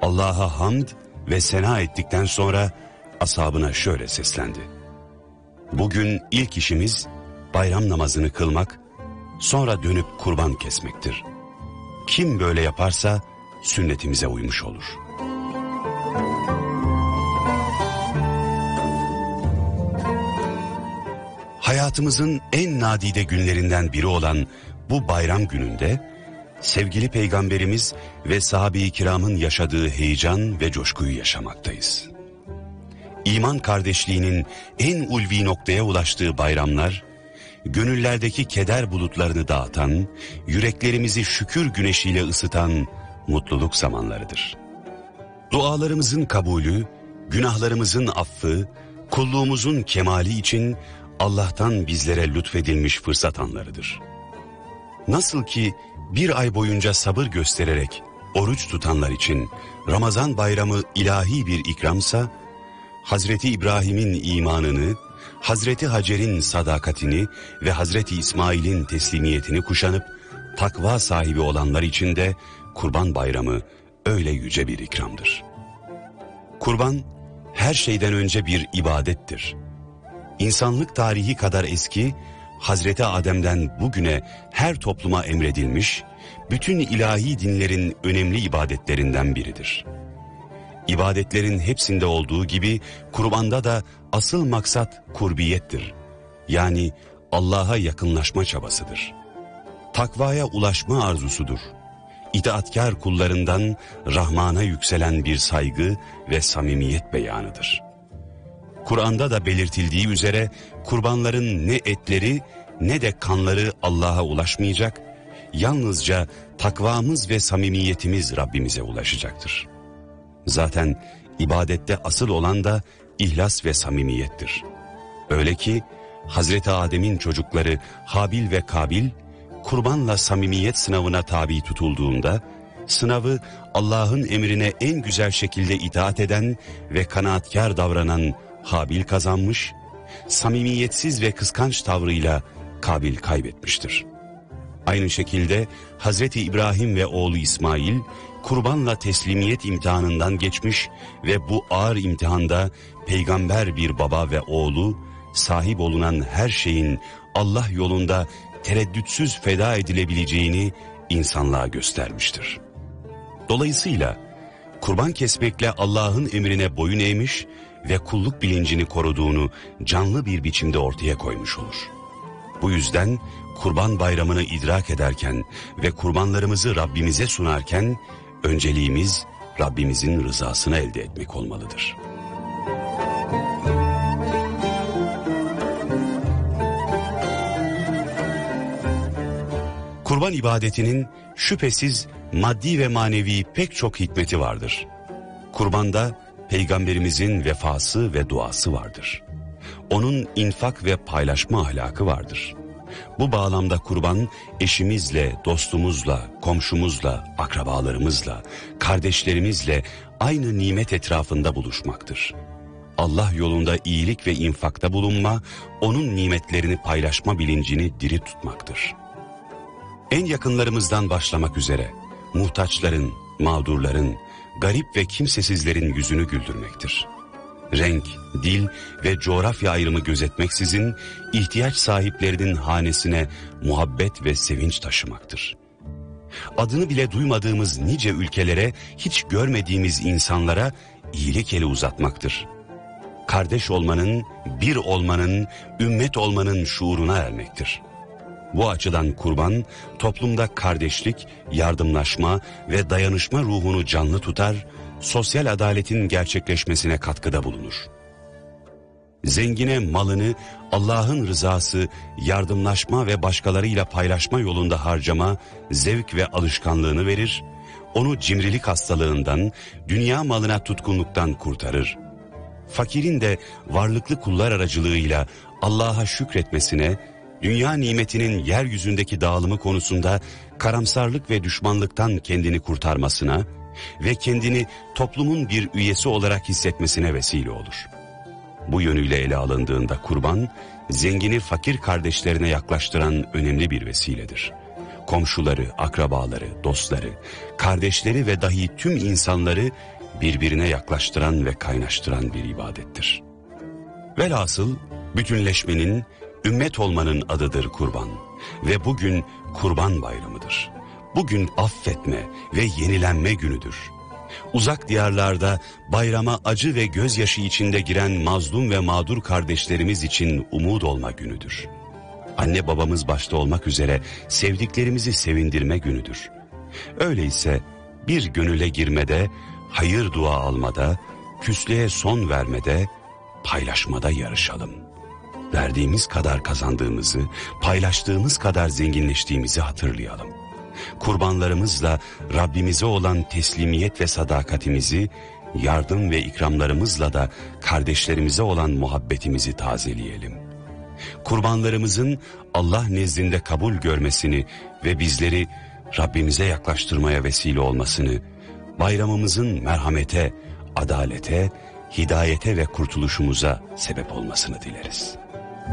Allah'a hamd ve sena ettikten sonra ashabına şöyle seslendi: bugün ilk işimiz bayram namazını kılmak, sonra dönüp kurban kesmektir. Kim böyle yaparsa sünnetimize uymuş olur. Hayatımızın en nadide günlerinden biri olan bu bayram gününde sevgili Peygamberimiz ve sahabe-i kiramın yaşadığı heyecan ve coşkuyu yaşamaktayız. İman kardeşliğinin en ulvi noktaya ulaştığı bayramlar, gönüllerdeki keder bulutlarını dağıtan, yüreklerimizi şükür güneşiyle ısıtan mutluluk zamanlarıdır. Dualarımızın kabulü, günahlarımızın affı, kulluğumuzun kemali için Allah'tan bizlere lütfedilmiş fırsat anlarıdır. Nasıl ki bir ay boyunca sabır göstererek oruç tutanlar için Ramazan bayramı ilahi bir ikramsa, Hazreti İbrahim'in imanını, Hazreti Hacer'in sadakatini ve Hazreti İsmail'in teslimiyetini kuşanıp takva sahibi olanlar için de Kurban Bayramı öyle yüce bir ikramdır. Kurban her şeyden önce bir ibadettir. İnsanlık tarihi kadar eski, Hazreti Adem'den bugüne her topluma emredilmiş, bütün ilahi dinlerin önemli ibadetlerinden biridir. İbadetlerin hepsinde olduğu gibi kurbanda da asıl maksat kurbiyettir. Yani Allah'a yakınlaşma çabasıdır. Takvaya ulaşma arzusudur. İtaatkar kullarından Rahman'a yükselen bir saygı ve samimiyet beyanıdır. Kur'an'da da belirtildiği üzere kurbanların ne etleri ne de kanları Allah'a ulaşmayacak, yalnızca takvamız ve samimiyetimiz Rabbimize ulaşacaktır. Zaten ibadette asıl olan da ihlas ve samimiyettir. Öyle ki Hazreti Adem'in çocukları Habil ve Kabil kurbanla samimiyet sınavına tabi tutulduğunda, sınavı Allah'ın emrine en güzel şekilde itaat eden ve kanaatkar davranan Habil kazanmış, samimiyetsiz ve kıskanç tavrıyla Kabil kaybetmiştir. Aynı şekilde Hazreti İbrahim ve oğlu İsmail kurbanla teslimiyet imtihanından geçmiş ve bu ağır imtihanda peygamber bir baba ve oğlu sahip olunan her şeyin Allah yolunda tereddütsüz feda edilebileceğini insanlığa göstermiştir. Dolayısıyla kurban kesmekle Allah'ın emrine boyun eğmiş ve kulluk bilincini koruduğunu canlı bir biçimde ortaya koymuş olur. Bu yüzden Kurban Bayramı'nı idrak ederken ve kurbanlarımızı Rabbimize sunarken önceliğimiz Rabbimizin rızasını elde etmek olmalıdır. Kurban ibadetinin şüphesiz maddi ve manevi pek çok hikmeti vardır. Kurbanda Peygamberimizin vefası ve duası vardır. Onun infak ve paylaşma ahlakı vardır. Bu bağlamda kurban eşimizle, dostumuzla, komşumuzla, akrabalarımızla, kardeşlerimizle aynı nimet etrafında buluşmaktır. Allah yolunda iyilik ve infakta bulunma, onun nimetlerini paylaşma bilincini diri tutmaktır. En yakınlarımızdan başlamak üzere muhtaçların, mağdurların, garip ve kimsesizlerin yüzünü güldürmektir. Renk, dil ve coğrafya ayrımı gözetmeksizin ihtiyaç sahiplerinin hanesine muhabbet ve sevinç taşımaktır. Adını bile duymadığımız nice ülkelere, hiç görmediğimiz insanlara iyilik eli uzatmaktır. Kardeş olmanın, bir olmanın, ümmet olmanın şuuruna ermektir. Bu açıdan kurban, toplumda kardeşlik, yardımlaşma ve dayanışma ruhunu canlı tutar, sosyal adaletin gerçekleşmesine katkıda bulunur. Zengine malını Allah'ın rızası, yardımlaşma ve başkalarıyla paylaşma yolunda harcama, zevk ve alışkanlığını verir, onu cimrilik hastalığından, dünya malına tutkunluktan kurtarır. Fakirin de varlıklı kullar aracılığıyla Allah'a şükretmesine, dünya nimetinin yeryüzündeki dağılımı konusunda karamsarlık ve düşmanlıktan kendini kurtarmasına ve kendini toplumun bir üyesi olarak hissetmesine vesile olur. Bu yönüyle ele alındığında kurban, zengini fakir kardeşlerine yaklaştıran önemli bir vesiledir. Komşuları, akrabaları, dostları, kardeşleri ve dahi tüm insanları birbirine yaklaştıran ve kaynaştıran bir ibadettir. Velhasıl bütünleşmenin, ümmet olmanın adıdır kurban ve bugün Kurban Bayramı'dır. Bugün affetme ve yenilenme günüdür. Uzak diyarlarda bayrama acı ve gözyaşı içinde giren mazlum ve mağdur kardeşlerimiz için umut olma günüdür. Anne babamız başta olmak üzere sevdiklerimizi sevindirme günüdür. Öyleyse bir gönüle girmede, hayır dua almada, küslüğe son vermede, paylaşmada yarışalım. Verdiğimiz kadar kazandığımızı, paylaştığımız kadar zenginleştiğimizi hatırlayalım. Kurbanlarımızla Rabbimize olan teslimiyet ve sadakatimizi, yardım ve ikramlarımızla da kardeşlerimize olan muhabbetimizi tazeleyelim. Kurbanlarımızın Allah nezdinde kabul görmesini ve bizleri Rabbimize yaklaştırmaya vesile olmasını, bayramımızın merhamete, adalete, hidayete ve kurtuluşumuza sebep olmasını dileriz.